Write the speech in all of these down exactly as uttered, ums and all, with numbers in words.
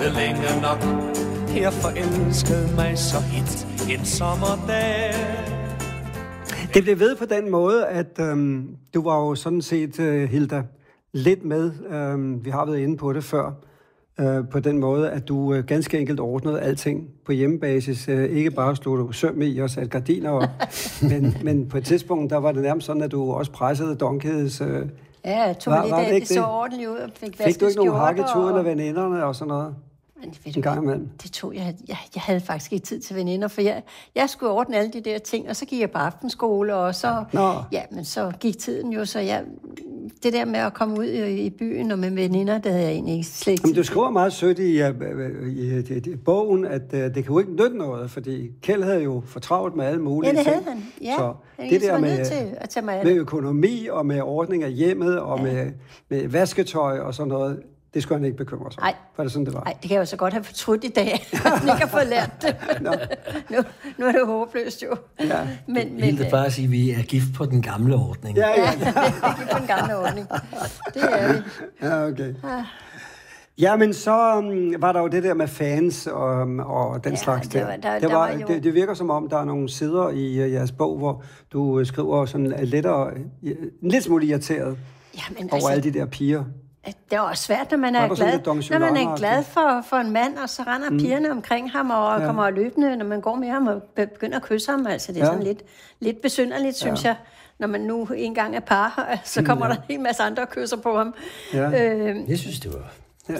ventede længe nok. Jeg forelskede mig så hit en sommerdag. Det blev ved på den måde, at øhm, du var jo sådan set, øh, Hilda, lidt med. Øhm, vi har været inde på det før. Øh, på den måde, at du øh, ganske enkelt ordnede alting på hjemmebasis. Øh, ikke bare slog du søm i og satte gardiner op. men, men på et tidspunkt, der var det nærmest sådan, at du også pressede Donkeds... Øh, ja, jeg tog var, det, det, det så ordentligt ud og fik vasket. Fik du ikke nogen hakketure og... af veninderne og sådan noget? En gang imellem. Det tog jeg, jeg. Jeg havde faktisk ikke tid til veninder, for jeg, jeg skulle ordne alle de der ting, og så gik jeg på aftenskole, og så, ja, men så gik tiden jo, så jeg, det der med at komme ud i, i byen og med veninder, det havde jeg egentlig ikke slet ikke. Men du skriver meget sødt i, i, i, i, i bogen, at uh, det kan jo ikke nytte noget, fordi Kjeld havde jo fortravlt med alle mulige ting. Ja, det havde han. Ja, så jeg det der med, til at tage mig af med økonomi og med ordning af hjemmet og ja. med, med vasketøj og sådan noget, det skulle han ikke bekymre sig om. Nej. Var det sådan, det var? Nej, det kan jeg jo så godt have fortrudt i dag, at han ikke har fået lært det. nu, nu er det håbløst jo. Ja. Men, men, Hilde bare sige, at vi er gift på den gamle ordning. Ja, ja. ja vi er gift på den gamle ordning. Det er vi. Ja, okay. Ah. Ja, men så um, var der jo det der med fans og, og den ja, slags der. Det, var, der, det, var, var jo... det, det virker som om, der er nogle sider i uh, jeres bog, hvor du uh, skriver sådan lettere, uh, en lidt smule irriteret ja, men over altså... alle de der piger. Det er også svært, når man er glad, når man er glad for, for en mand, og så render mm. pigerne omkring ham og ja. kommer løbende, når man går med ham og begynder at kysse ham. Altså, det er ja. sådan lidt, lidt besynderligt, synes ja. jeg. Når man nu engang er par, så kommer ja. der en hel masse andre kysser på ham. Ja. Øh, jeg synes, det var... Ja.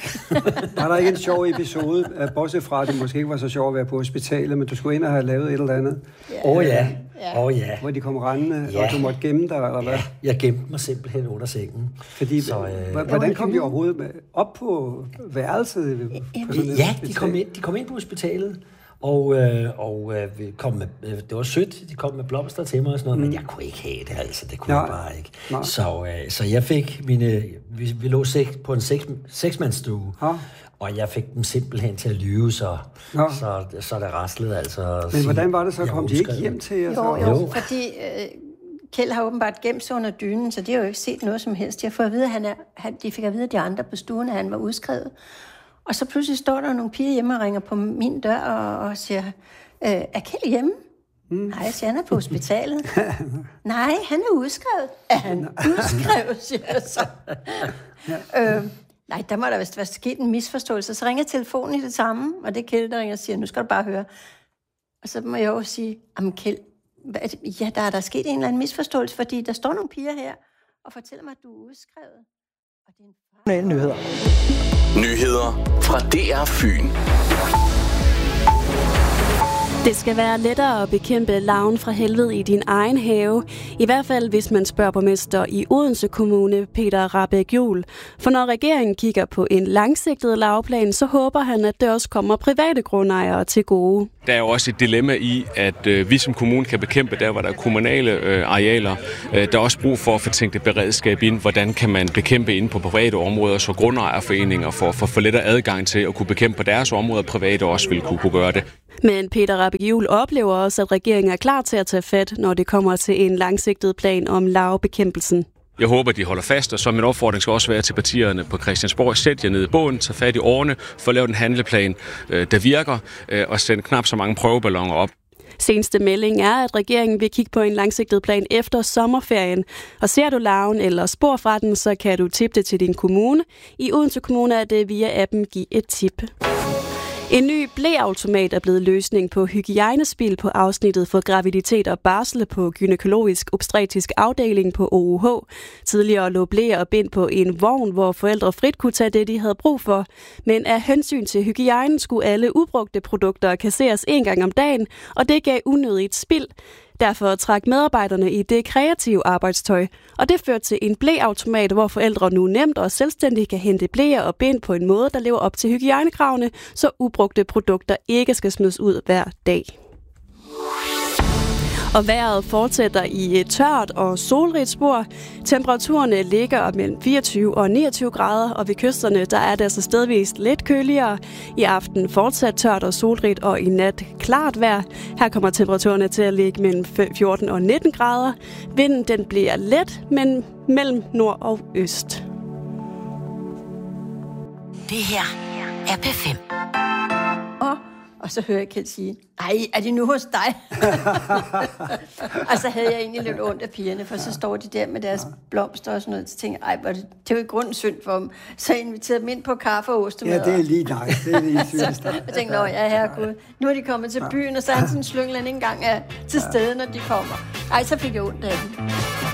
Var der ikke en sjov episode, bortset fra, at det måske ikke var så sjovt at være på hospitalet, men du skulle ind og have lavet et eller andet? Åh ja. Oh, ja. Oh, ja. Hvor de kom rendende, ja. og du måtte gemme dig, eller hvad? Ja, jeg gemte mig simpelthen under sengen. Fordi, så, øh, hvordan kom de overhovedet med, op på værelset? På ja, de kom, ind, de kom ind på hospitalet. Og, øh, og øh, vi kom med, øh, det var sødt, de kom med blomster til mig og sådan noget, mm. men jeg kunne ikke have det, altså, det kunne Nej. jeg bare ikke. Så, øh, så jeg fik mine, vi, vi lå seks, på en seks, seksmandsstue, ja. og jeg fik dem simpelthen til at lyve, så, ja. så, så det raslede altså. Men hvordan var det så? Kom de ikke hjem til jer? Jo, jo, jo. fordi øh, Kjeld har åbenbart gemt sig under dynen, så de har jo ikke set noget som helst. De har fået at vide, at han er, han, de fik at vide, at de andre på stuen, at han var udskrevet. Og så pludselig står der nogle piger hjemme og ringer på min dør og, og siger, øh, er Kjeld hjemme? Mm. Nej, jeg siger, han er på hospitalet. Nej, han er udskrevet. Er han udskrevet, siger jeg så. ja. øh, nej, der må der vist være sket en misforståelse. Så ringer telefonen i det samme, og det er Kjeld, der ringer og siger, nu skal du bare høre. Og så må jeg jo sige, jamen Kjeld, ja, der er der sket en eller anden misforståelse, fordi der står nogle piger her og fortæller mig, at du er udskrevet. Og det er en nyheder. Nyheder fra D R Fyn. Det skal være lettere at bekæmpe larven fra helvede i din egen have. I hvert fald, hvis man spørger borgmester i Odense Kommune, Peter Rahbæk Juhl. For når regeringen kigger på en langsigtet larveplan, så håber han, at det også kommer private grundejere til gode. Der er jo også et dilemma i, at øh, vi som kommune kan bekæmpe der, hvor der er kommunale øh, arealer. Øh, der er også brug for at få tænkt et beredskab ind. Hvordan kan man bekæmpe inde på private områder, så grundejerforeninger får for, for lettere adgang til at kunne bekæmpe på deres områder, private også vil kunne, kunne gøre det. Men Peter Rahbæk Juhl oplever også, at regeringen er klar til at tage fat, når det kommer til en langsigtet plan om larvebekæmpelsen. Jeg håber, de holder fast, og så min opfordring skal også være til partierne på Christiansborg. Sæt jer ned i båden, tag fat i årene, få lavet en handleplan, der virker, og send knap så mange prøveballoner op. Seneste melding er, at regeringen vil kigge på en langsigtet plan efter sommerferien. Og ser du larven eller spor fra den, så kan du tippe det til din kommune. I Odense Kommune er det via appen Giv et tip. En ny bleautomat er blevet løsning på hygiejnespil på afsnittet for graviditet og barsel på gynækologisk obstetrisk afdeling på O U H. Tidligere lå bleer og bind på en vogn, hvor forældre frit kunne tage det, de havde brug for. Men af hensyn til hygiejnen skulle alle ubrugte produkter kasseres en gang om dagen, og det gav unødigt spild. Derfor trak medarbejderne i det kreative arbejdstøj, og det førte til en bleautomat, hvor forældre nu nemt og selvstændigt kan hente bleer og bind på en måde, der lever op til hygiejnekravene, så ubrugte produkter ikke skal smides ud hver dag. Og vejret fortsætter i et tørt og solrigt spor. Temperaturerne ligger mellem fireogtyve og niogtyve grader, og ved kysterne der er det altså stedvist lidt køligere. I aften fortsat tørt og solrigt, og i nat klart vejr. Her kommer temperaturerne til at ligge mellem fjorten og nitten grader. Vinden den bliver let, men mellem nord og øst. Det her er P fem. Og, og så hører jeg Kjeld sige, ej, er de nu hos dig? Og så havde jeg egentlig lidt ondt af pigerne, for så står de der med deres blomster og sådan noget, så tænkte jeg, ej, det, det var i grunden synd for dem. Så jeg inviterede dem ind på kaffe og ostemad. Ja, det er lige dig. Det er lige synes, jeg tænkte, nå ja, herregud, nu er de kommet til byen, og så er han sådan en slyngland ikke engang er til stede, når de kommer. Ej, så fik jeg ondt af dem.